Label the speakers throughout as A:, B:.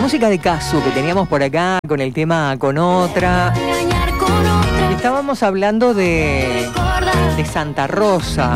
A: música de Casu que teníamos por acá con el tema Con Otra. Y estábamos hablando de Santa Rosa.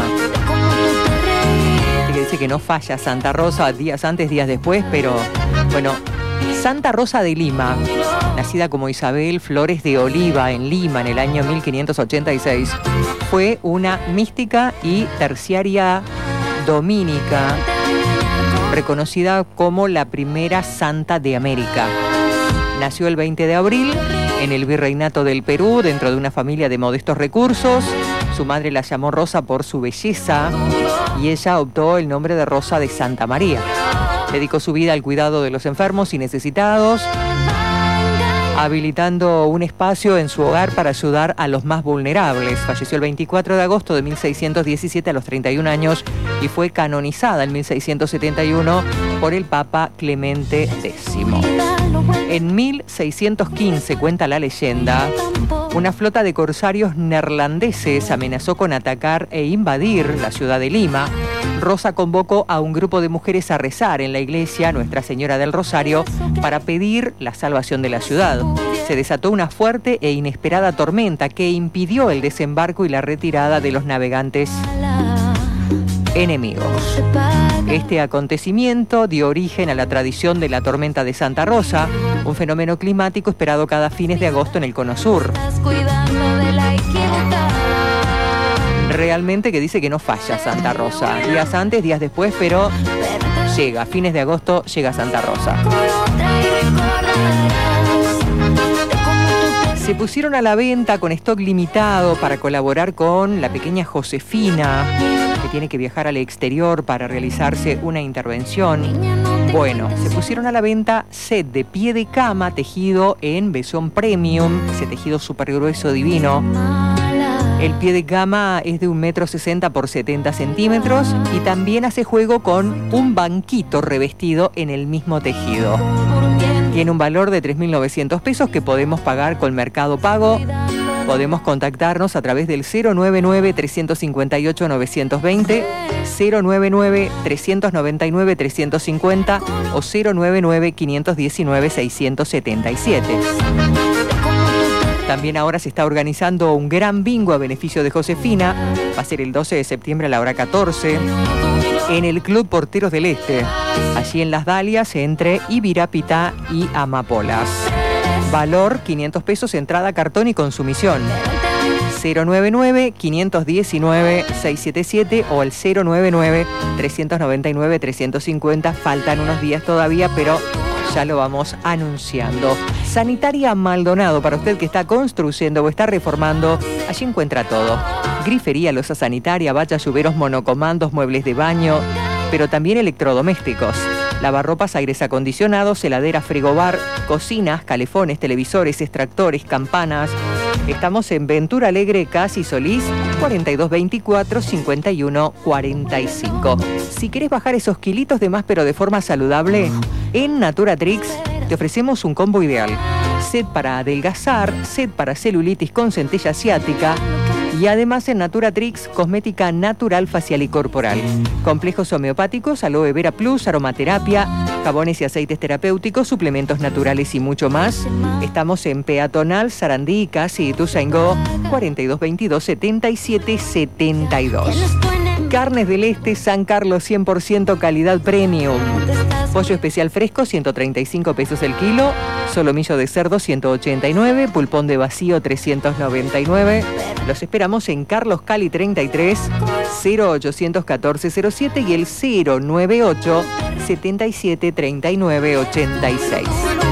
A: Que dice que no falla Santa Rosa días antes, días después, pero bueno, Santa Rosa de Lima, nacida como Isabel Flores de Oliva en Lima en el año 1586, fue una mística y terciaria dominica, reconocida como la primera santa de América. Nació el 20 de abril en el Virreinato del Perú, dentro de una familia de modestos recursos. Su madre la llamó Rosa por su belleza y ella optó el nombre de Rosa de Santa María. Dedicó su vida al cuidado de los enfermos y necesitados, habilitando un espacio en su hogar para ayudar a los más vulnerables. Falleció el 24 de agosto de 1617 a los 31 años y fue canonizada en 1671 por el Papa Clemente X. En 1615, cuenta la leyenda, una flota de corsarios neerlandeses amenazó con atacar e invadir la ciudad de Lima. Rosa convocó a un grupo de mujeres a rezar en la iglesia Nuestra Señora del Rosario para pedir la salvación de la ciudad. Se desató una fuerte e inesperada tormenta que impidió el desembarco y la retirada de los navegantes enemigos. Este acontecimiento dio origen a la tradición de la tormenta de Santa Rosa, un fenómeno climático esperado cada fines de agosto en el Cono Sur. Realmente que dice que no falla Santa Rosa. Días antes, días después, pero llega. Fines de agosto llega Santa Rosa. Se pusieron a la venta con stock limitado para colaborar con la pequeña Josefina, que tiene que viajar al exterior para realizarse una intervención. Bueno, se pusieron a la venta set de pie de cama tejido en Besón Premium, ese tejido súper grueso, divino. El pie de cama es de 1,60 m por 70 centímetros y también hace juego con un banquito revestido en el mismo tejido. Tiene un valor de 3.900 pesos que podemos pagar con Mercado Pago. Podemos contactarnos a través del 099-358-920, 099-399-350 o 099-519-677. También ahora se está organizando un gran bingo a beneficio de Josefina. Va a ser el 12 de septiembre a la hora 14 en el Club Porteros del Este, allí en Las Dalias, entre Ibirapitá y Amapolas. Valor 500 pesos, entrada, cartón y consumición. 099-519-677 o el 099-399-350. Faltan unos días todavía, pero ya lo vamos anunciando. Sanitaria Maldonado, para usted que está construyendo o está reformando, allí encuentra todo. Grifería, loza sanitaria, vallas, lluveros, monocomandos, muebles de baño, pero también electrodomésticos. Lavarropas, aires acondicionados, heladera, frigobar, cocinas, calefones, televisores, extractores, campanas. Estamos en Ventura Alegre, Casi Solís, 4224-5145. Si querés bajar esos kilitos de más pero de forma saludable, en Naturatrix te ofrecemos un combo ideal. Set para adelgazar, set para celulitis con centella asiática y además en Naturatrix, cosmética natural facial y corporal. Complejos homeopáticos, aloe vera plus, aromaterapia, jabones y aceites terapéuticos, suplementos naturales y mucho más. Estamos en Peatonal, Sarandí, Casi, Ituzaingó, 4222-7772. Carnes del Este, San Carlos, 100% calidad premium. Pollo especial fresco, 135 pesos el kilo. Solomillo de cerdo, 189. Pulpón de vacío, 399. Los esperamos en Carlos Cali 33, 0814-07 y el 098-7739-86.